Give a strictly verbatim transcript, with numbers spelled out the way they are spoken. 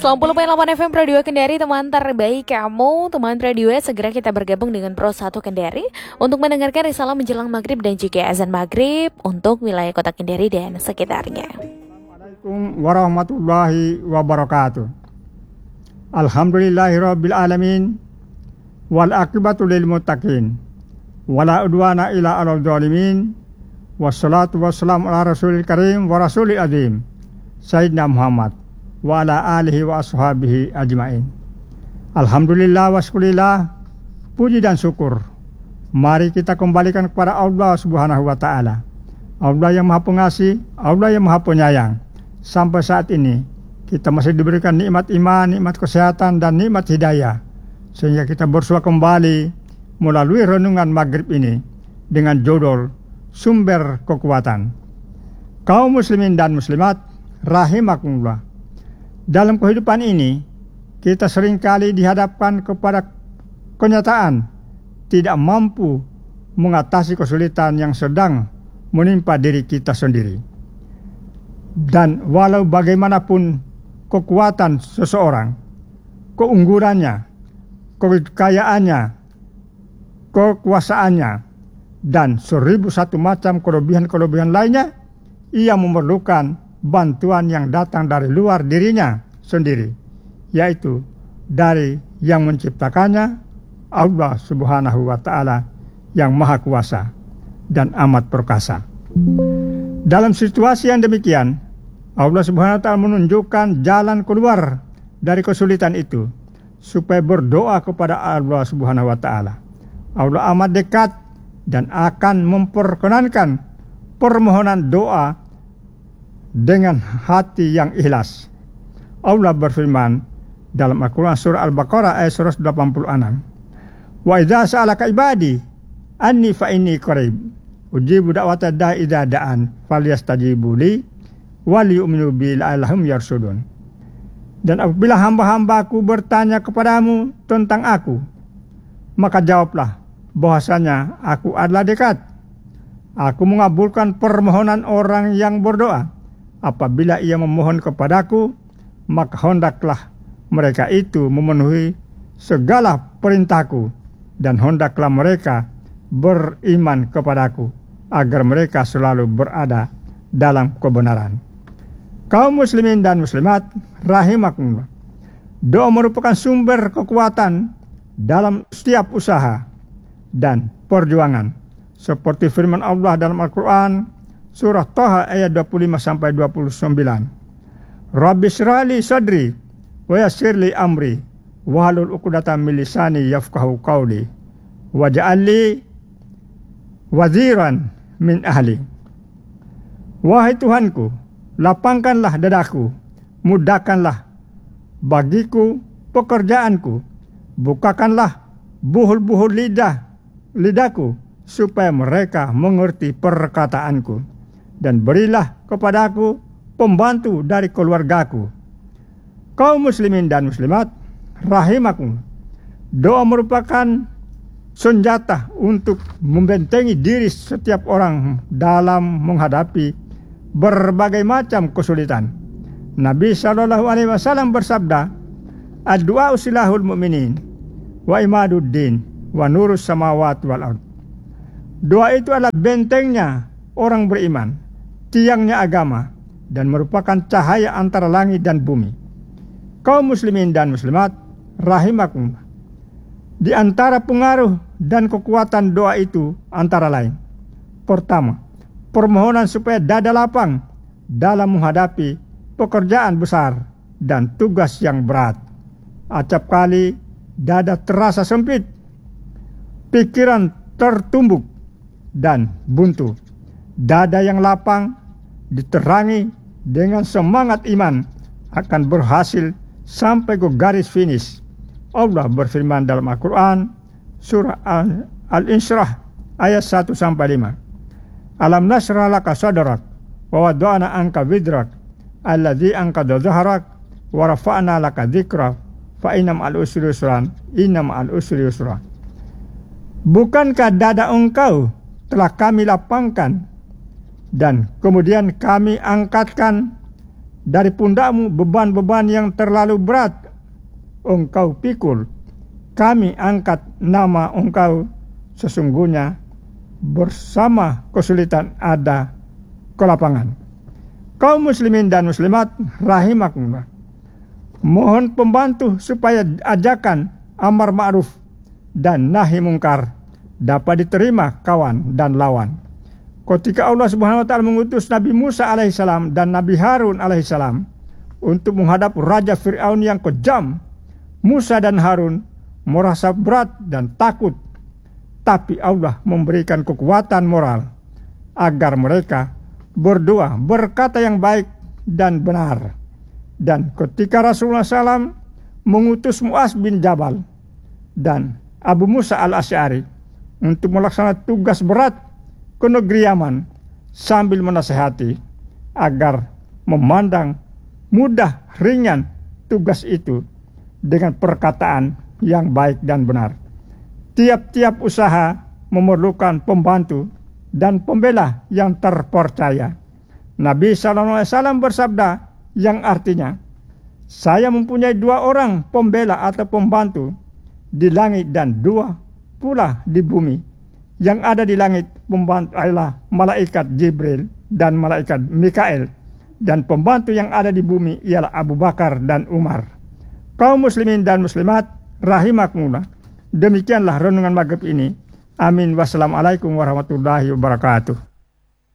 sembilan puluh koma delapan F M Pro dua Kendari, teman terbaik kamu. Teman Pro dua, segera kita bergabung dengan Pro satu Kendari untuk mendengarkan risalah menjelang maghrib dan juga azan maghrib untuk wilayah kota Kendari dan sekitarnya. Assalamualaikum warahmatullahi wabarakatuh. Alhamdulillahirabbil alamin wal aqibatu lil muttaqin wala udwana illa 'alal zalimin. Wassalatu wassalamu ala rasulil karim wa rasulil azim Sayyidina Muhammad wa ala alihi wa ashabihi ajmain. Alhamdulillah wa syukurillah, puji dan syukur mari kita kembalikan kepada Allah Subhanahu wa taala. Allah yang Maha Pengasih, Allah yang Maha Penyayang. Sampai saat ini kita masih diberikan nikmat iman, nikmat kesehatan dan nikmat hidayah, sehingga kita bersua kembali melalui renungan maghrib ini dengan judul Sumber Kekuatan. Kaum muslimin dan muslimat rahimakumullah. Dalam kehidupan ini kita seringkali dihadapkan kepada kenyataan tidak mampu mengatasi kesulitan yang sedang menimpa diri kita sendiri. Dan walau bagaimanapun kekuatan seseorang, keunggulannya, kekayaannya, kekuasaannya, dan seribu satu macam kelebihan-kelebihan lainnya, ia memerlukan bantuan yang datang dari luar dirinya sendiri, yaitu dari yang menciptakannya, Allah Subhanahu wa taala yang Maha Kuasa dan amat perkasa. Dalam situasi yang demikian, Allah Subhanahu wa taala menunjukkan jalan keluar dari kesulitan itu, supaya berdoa kepada Allah Subhanahu wa taala. Allah amat dekat dan akan memperkenankan permohonan doa dengan hati yang ikhlas. Allah berfirman dalam Al-Quran surah Al-Baqarah ayat seratus delapan puluh enam, wa idza sa'alaka ibadi anni fa inni qarib ujibu da'wata da'i idza da'an falyastajibu li wal yu'minu bi la'allahum yarsudun. Dan apabila hamba-hambaku bertanya kepadamu tentang aku, maka jawablah bahwasanya aku adalah dekat. Aku mengabulkan permohonan orang yang berdoa. Apabila ia memohon kepadaku, maka hendaklah mereka itu memenuhi segala perintahku, dan hendaklah mereka beriman kepadaku, agar mereka selalu berada dalam kebenaran. Kaum muslimin dan muslimat rahimakumullah, doa merupakan sumber kekuatan dalam setiap usaha dan perjuangan, seperti firman Allah dalam Al-Quran surah Taha ayat dua puluh lima sampai dua puluh sembilan. Rabbi syrahli sadri wa yassirli amri wahlul 'uqdatam min lisani yafqahu qawli waj'alli waziran min ahli. Wahai Tuhanku, lapangkanlah dadaku, mudahkanlah bagiku pekerjaanku, bukakanlah buhul-buhul lidah lidahku, supaya mereka mengerti perkataanku, dan berilah kepadaku pembantu dari keluargaku. Kaum muslimin dan muslimat rahimakum, doa merupakan senjata untuk membentengi diri setiap orang dalam menghadapi berbagai macam kesulitan. Nabi Shallallahu Alaihi Wasallam bersabda, "Ad-du'a silahul mu'minin wa imaduddin wa nurus samawati wal ard." Doa itu adalah bentengnya orang beriman, tiangnya agama, dan merupakan cahaya antara langit dan bumi. Kaum muslimin dan muslimat rahimakumullah, di antara pengaruh dan kekuatan doa itu antara lain: pertama, permohonan supaya dada lapang dalam menghadapi pekerjaan besar dan tugas yang berat. Acap kali dada terasa sempit, pikiran tertumbuk dan buntu. Dada yang lapang diterangi dengan semangat iman akan berhasil sampai ke garis finish. Allah berfirman dalam Al-Quran surah Al-Insyirah ayat satu sampai lima. Alam nashrah laka sadrak wa wada'na anka widrak alladzi anqadha dhahrak wa rafa'na laka dzikrak fa inna ma'al usri yusran inna ma'al usri yusra. Bukankah dada engkau telah kami lapangkan dan kemudian kami angkatkan dari pundakmu beban-beban yang terlalu berat engkau pikul. Kami angkat nama engkau, sesungguhnya bersama kesulitan ada kelapangan. Kaum muslimin dan muslimat rahimakumullah, mohon pembantu supaya ajakan amar ma'ruf dan nahi mungkar dapat diterima kawan dan lawan. Ketika Allah Subhanahu wa taala mengutus Nabi Musa alaihissalam dan Nabi Harun alaihissalam untuk menghadap Raja Fir'aun yang kejam, Musa dan Harun merasa berat dan takut, tapi Allah memberikan kekuatan moral agar mereka berdoa, berkata yang baik dan benar. Dan ketika Rasulullah shallallahu alaihi wasallam mengutus Mu'az bin Jabal dan Abu Musa al-Asy'ari untuk melaksanakan tugas berat ke negeri Yaman, sambil menasihati agar memandang mudah ringan tugas itu dengan perkataan yang baik dan benar. Tiap-tiap usaha memerlukan pembantu dan pembela yang terpercaya. Nabi shallallahu alaihi wasallam bersabda yang artinya, saya mempunyai dua orang pembela atau pembantu di langit dan dua pula di bumi. Yang ada di langit pembantu adalah malaikat Jibril dan malaikat Mikael, dan pembantu yang ada di bumi ialah Abu Bakar dan Umar. Kaum muslimin dan muslimat rahimakumullah, demikianlah renungan maghrib ini. Amin. Wassalamualaikum warahmatullahi wabarakatuh.